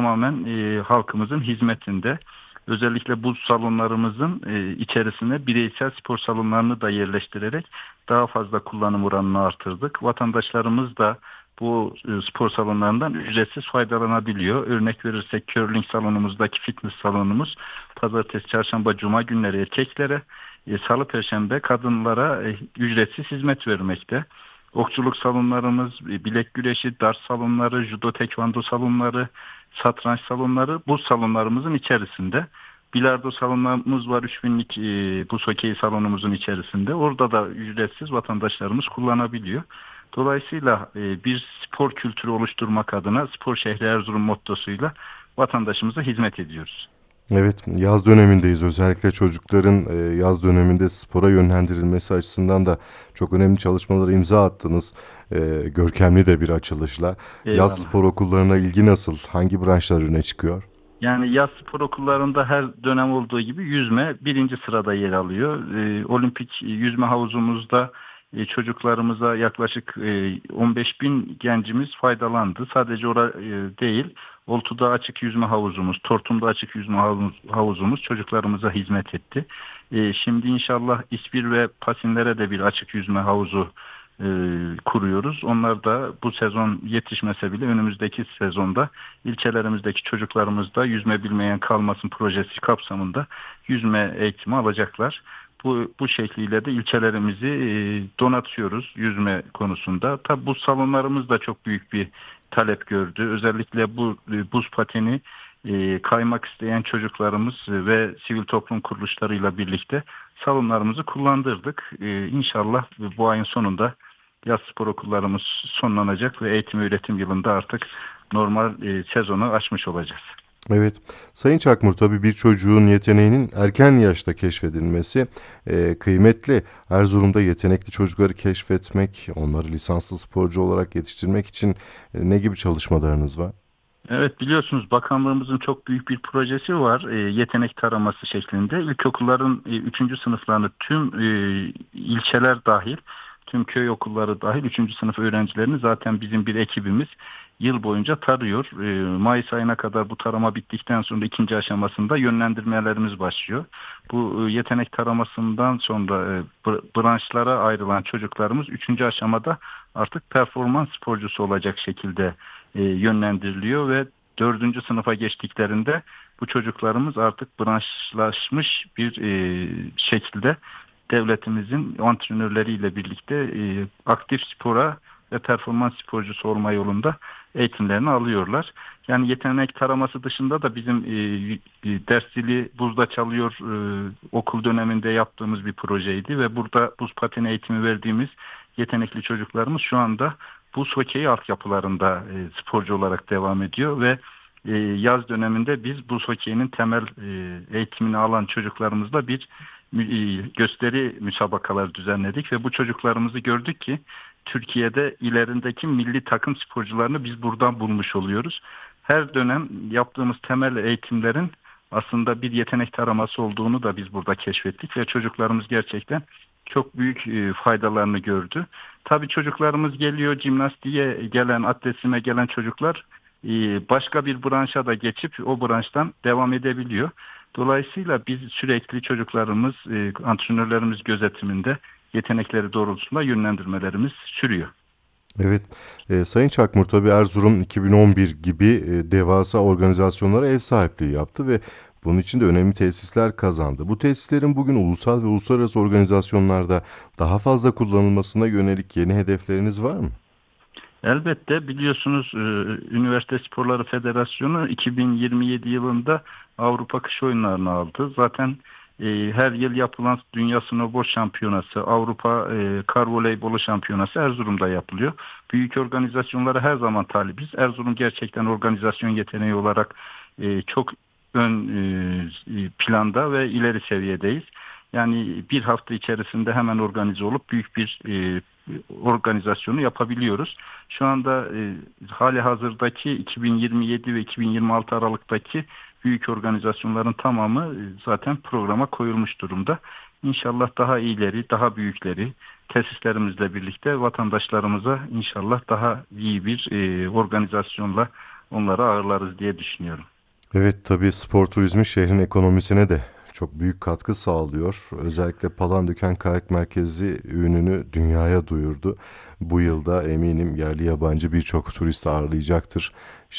tamamen halkımızın hizmetinde. Özellikle bu salonlarımızın içerisine bireysel spor salonlarını da yerleştirerek daha fazla kullanım oranını artırdık. Vatandaşlarımız da bu spor salonlarından ücretsiz faydalanabiliyor. Örnek verirsek curling salonumuzdaki fitness salonumuz pazartesi, çarşamba, cuma günleri erkeklere, salı, perşembe kadınlara ücretsiz hizmet vermekte. Okçuluk salonlarımız, bilek güreşi, dart salonları, judo, tekvando salonları, satranç salonları bu salonlarımızın içerisinde. Bilardo salonlarımız var, 3000'lik buz hokeyi salonumuzun içerisinde. Orada da ücretsiz vatandaşlarımız kullanabiliyor. Dolayısıyla bir spor kültürü oluşturmak adına Spor Şehri Erzurum mottosuyla vatandaşımıza hizmet ediyoruz. Evet, yaz dönemindeyiz. Özellikle çocukların yaz döneminde spora yönlendirilmesi açısından da çok önemli çalışmalara imza attınız. Görkemli de bir açılışla. Yaz Eyvallah. spor okullarına ilgi nasıl? Hangi branşlar öne çıkıyor? Yani yaz spor okullarında her dönem olduğu gibi yüzme birinci sırada yer alıyor. Olimpik yüzme havuzumuzda çocuklarımıza yaklaşık 15 bin gencimiz faydalandı. Sadece değil, Oltu'da açık yüzme havuzumuz, Tortum'da açık yüzme havuzumuz çocuklarımıza hizmet etti. Şimdi inşallah İspir ve Pasinlere de bir açık yüzme havuzu e, kuruyoruz. Onlar da bu sezon yetişmese bile önümüzdeki sezonda ilçelerimizdeki çocuklarımız da yüzme bilmeyen kalmasın projesi kapsamında yüzme eğitimi alacaklar. Bu şekliyle de ilçelerimizi donatıyoruz yüzme konusunda. Tabi bu salonlarımız da çok büyük bir talep gördü. Özellikle bu buz pateni kaymak isteyen çocuklarımız ve sivil toplum kuruluşlarıyla birlikte salonlarımızı kullandırdık. İnşallah bu ayın sonunda yaz spor okullarımız sonlanacak ve eğitim öğretim yılında artık normal sezonu açmış olacağız. Evet, Sayın Çakmur, tabii bir çocuğun yeteneğinin erken yaşta keşfedilmesi kıymetli. Erzurum'da yetenekli çocukları keşfetmek, onları lisanslı sporcu olarak yetiştirmek için ne gibi çalışmalarınız var? Evet, biliyorsunuz bakanlığımızın çok büyük bir projesi var, yetenek taraması şeklinde. İlkokulların 3. sınıflarını tüm ilçeler dahil, tüm köy okulları dahil 3. sınıf öğrencilerini zaten bizim bir ekibimiz yıl boyunca tarıyor. Mayıs ayına kadar bu tarama bittikten sonra ikinci aşamasında yönlendirmelerimiz başlıyor. Bu yetenek taramasından sonra branşlara ayrılan çocuklarımız üçüncü aşamada artık performans sporcusu olacak şekilde yönlendiriliyor ve dördüncü sınıfa geçtiklerinde bu çocuklarımız artık branşlaşmış bir şekilde devletimizin antrenörleriyle birlikte aktif spora ve performans sporcusu olma yolunda eğitimlerini alıyorlar. Yani yetenek taraması dışında da bizim ders zili buzda çalıyor okul döneminde yaptığımız bir projeydi ve burada buz pateni eğitimi verdiğimiz yetenekli çocuklarımız şu anda buz hokeyi altyapılarında sporcu olarak devam ediyor ve yaz döneminde biz buz hokeyinin temel eğitimini alan çocuklarımızla bir gösteri müsabakalar düzenledik ve bu çocuklarımızı gördük ki Türkiye'de ilerindeki milli takım sporcularını biz buradan bulmuş oluyoruz. Her dönem yaptığımız temel eğitimlerin aslında bir yetenek taraması olduğunu da biz burada keşfettik ve çocuklarımız gerçekten çok büyük faydalarını gördü. Tabii çocuklarımız geliyor, jimnastiğe gelen, atletizme gelen çocuklar başka bir branşa da geçip o branştan devam edebiliyor. Dolayısıyla biz sürekli çocuklarımız, antrenörlerimiz gözetiminde yetenekleri doğrultusunda yönlendirmelerimiz sürüyor. Evet, Sayın Çakmur, tabii Erzurum 2011 gibi devasa organizasyonlara ev sahipliği yaptı ve bunun için de önemli tesisler kazandı. Bu tesislerin bugün ulusal ve uluslararası organizasyonlarda daha fazla kullanılmasına yönelik yeni hedefleriniz var mı? Elbette biliyorsunuz Üniversite Sporları Federasyonu 2027 yılında Avrupa Kış Oyunlarını aldı. Zaten her yıl yapılan Dünya Snowboard Şampiyonası, Avrupa Kar Voleybolu Şampiyonası Erzurum'da yapılıyor. Büyük organizasyonlara her zaman talibiz. Erzurum gerçekten organizasyon yeteneği olarak çok ön planda ve ileri seviyedeyiz. Yani bir hafta içerisinde hemen organize olup büyük bir organizasyonu yapabiliyoruz. Şu anda hali hazırdaki 2027 ve 2026 Aralık'taki büyük organizasyonların tamamı zaten programa koyulmuş durumda. İnşallah daha iyileri, daha büyükleri tesislerimizle birlikte vatandaşlarımıza inşallah daha iyi bir organizasyonla onları ağırlarız diye düşünüyorum. Evet, tabii spor turizmi şehrin ekonomisine de çok büyük katkı sağlıyor. Özellikle Palandöken Kayak Merkezi ününü dünyaya duyurdu. Bu yılda eminim yerli yabancı birçok turist ağırlayacaktır.